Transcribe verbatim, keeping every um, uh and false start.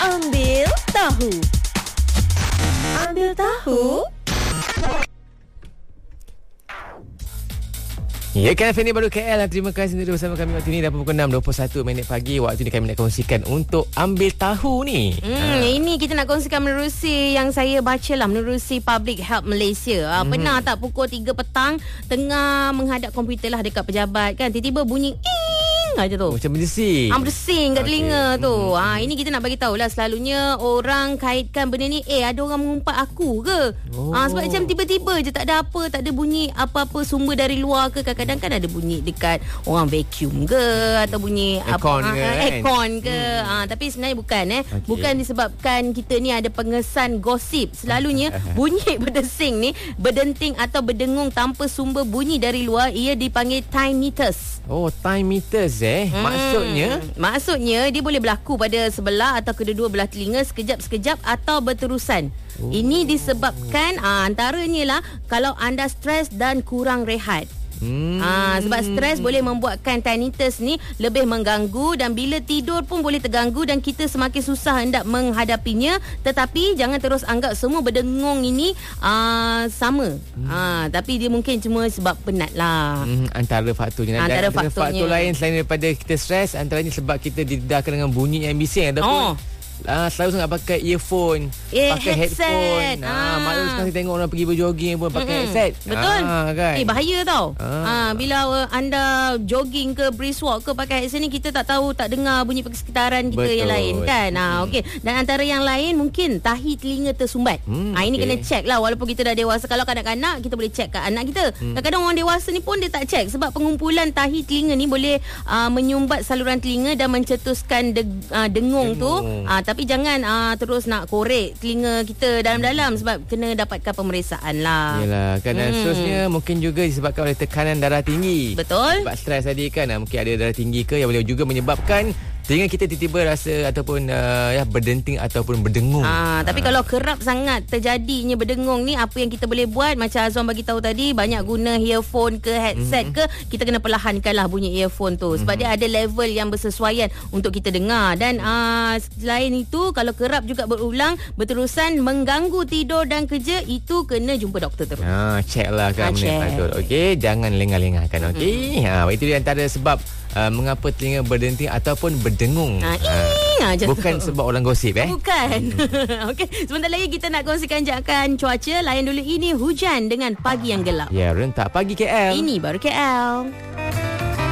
Ambil tahu. Ambil tahu. Ya, kan F M ni baru K L. Terima kasih untuk bersama kami waktu ni dah pukul enam dua puluh satu minit pagi. Waktu ni kami nak kongsikan untuk ambil tahu ni. Hmm, ha. Ini kita nak kongsikan menerusi yang saya baca lah, menerusi Public Health Malaysia. Ha, hmm. Pernah tak pukul tiga petang tengah menghadap komputer lah dekat pejabat kan, tiba-tiba bunyi aja tu. Macam berdesing. Ah, berdesing kat okay. telinga tu. Hmm. Ah, ini kita nak bagi tahulah, selalunya orang kaitkan benda ni, eh ada orang mengumpat aku ke? Oh. Ah, sebab macam tiba-tiba je tak ada apa, tak ada bunyi apa-apa sumber dari luar ke. Kadang-kadang kan ada bunyi dekat orang vacuum ke atau bunyi aircon apa ke, ah, kan? aircon ke. Hmm. Ah, tapi sebenarnya bukan eh. Okay. Bukan disebabkan kita ni ada pengesan gosip. Selalunya bunyi berdesing ni, berdenting atau berdengung tanpa sumber bunyi dari luar, ia dipanggil tinnitus. Oh, tinnitus eh. Hmm. Maksudnya? Maksudnya dia boleh berlaku pada sebelah atau kedua-dua belah telinga sekejap-sekejap atau berterusan. Oh. Ini disebabkan aa, antaranya lah kalau anda stres dan kurang rehat. Hmm. Ha, sebab stres boleh membuatkan tinnitus ni lebih mengganggu, dan bila tidur pun boleh terganggu dan kita semakin susah hendak menghadapinya. Tetapi jangan terus anggap semua berdengung ini aa, sama. Hmm. Ha, tapi dia mungkin cuma sebab penat lah. Hmm, antara faktornya. Antara dan faktornya. Faktor lain selain daripada kita stres, antaranya sebab kita didedahkan dengan bunyi yang bising ataupun oh. Ah, selalu sangat pakai earphone, eh, pakai headset. headphone. Ah, ah. Maklum sekarang kita tengok orang pergi berjoging pun pakai mm-hmm. headset. Betul. Ah, kan? Eh, bahaya tau. Ah. Ah, bila uh, anda jogging ke brisk walk ke pakai headset ni, kita tak tahu, tak dengar bunyi persekitaran kita. Betul. Yang lain kan. Ah, hmm. okey. Dan antara yang lain mungkin tahi telinga tersumbat. Hmm, ah, ini okay. kena check lah walaupun kita dah dewasa. Kalau kanak-kanak kita boleh check kat anak kita. Hmm. Kadang-kadang orang dewasa ni pun dia tak check sebab pengumpulan tahi telinga ni boleh uh, menyumbat saluran telinga dan mencetuskan de, uh, dengung, dengung tu. Ah, tapi jangan uh, terus nak korek telinga kita dalam-dalam sebab kena dapatkan pemeriksaan lah. Yalah, kan hmm. seterusnya mungkin juga disebabkan oleh tekanan darah tinggi. Betul. Sebab stres tadi kan, mungkin ada darah tinggi ke yang boleh juga menyebabkan telinga kita tiba-tiba rasa ataupun uh, ya berdenting ataupun berdengung. Ah, tapi ah. kalau kerap sangat terjadinya berdengung ni, apa yang kita boleh buat? Macam Azwan bagi tahu tadi, banyak guna earphone ke headset mm-hmm. ke, kita kena perlahankanlah bunyi earphone tu sebab mm-hmm. dia ada level yang bersesuaian untuk kita dengar. Dan uh, selain itu, kalau kerap juga berulang berterusan mengganggu tidur dan kerja, itu kena jumpa doktor terus. Ha, check lah kan. Ha, check. Okey, jangan lengah-lengahkan. Okey. Mm-hmm. Ha, itu dia antara sebab Uh, mengapa telinga berdenting ataupun berdengung. Ha, uh, bukan tu. Sebab orang gosip eh. Bukan. Hmm. Okey, sebentar lagi kita nak kongsikan jangkaan cuaca. Layan dulu, ini hujan dengan pagi yang gelap. Ya, rentak pagi K L. Ini baru K L.